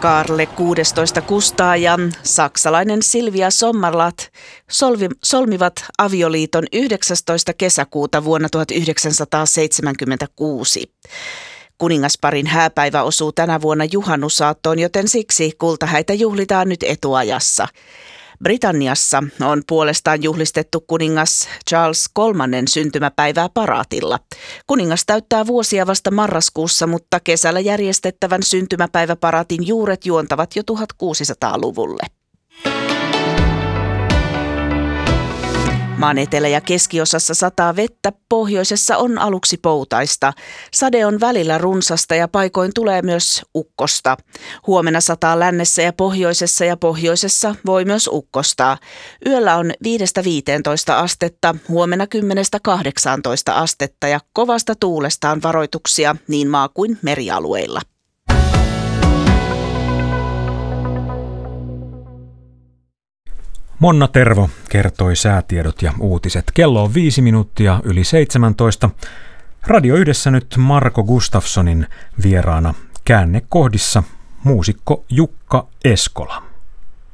Karle 16 Kustaa ja saksalainen Silvia Sommerlath solmivat avioliiton 19. kesäkuuta vuonna 1976. Kuningasparin hääpäivä osuu tänä vuonna juhannusaattoon, joten siksi kultahäitä juhlitaan nyt etuajassa. Britanniassa on puolestaan juhlistettu kuningas Charles III syntymäpäivää paraatilla. Kuningas täyttää vuosia vasta marraskuussa, mutta kesällä järjestettävän syntymäpäiväparaatin juuret juontavat jo 1600-luvulle. Maan etelä- ja keskiosassa sataa vettä, pohjoisessa on aluksi poutaista. Sade on välillä runsasta ja paikoin tulee myös ukkosta. Huomenna sataa lännessä ja pohjoisessa voi myös ukkostaa. Yöllä on 5-15 astetta, huomenna 10-18 astetta ja kovasta tuulesta on varoituksia niin maa- kuin merialueilla. Monna Tervo kertoi säätiedot ja uutiset. Kello on 5 minuuttia yli 17. Radio Yhdessä nyt Marko Gustafssonin vieraana käännekohdissa muusikko Jukka Eskola.